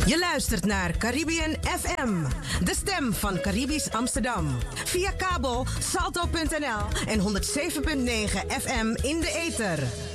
Je luistert naar Caribbean FM, de stem van Caribisch Amsterdam. Via kabel salto.nl en 107.9 FM in de ether.